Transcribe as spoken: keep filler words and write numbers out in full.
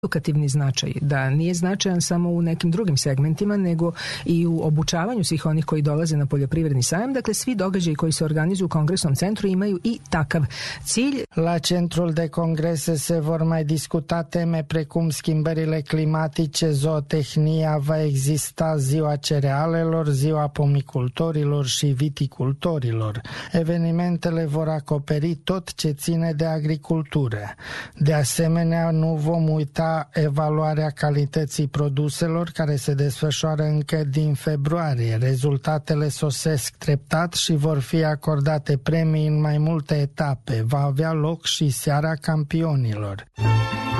edukativni značaj, da nije značajan samo u nekim drugim segmentima, nego i u obučavanju svih onih koji dolaze na poljoprivredni sajam. Dakle, svi događaji koji se organizuju u Kongresnom centru imaju i takav cilj. La centrul de congrese se vor mai discuta teme precum schimbările climatice, zootehnia, va exista ziua cerealelor, ziua pomicultorilor și viticultorilor. Evenimentele vor acoperi tot ce ține de agricultură. De asemenea, nu vom uita evaluarea calității produselor care se desfășoară încă din februarie. Rezultatele sosesc treptat și vor fi acordate premii în mai multe etape. Va avea loc și Seara Campionilor.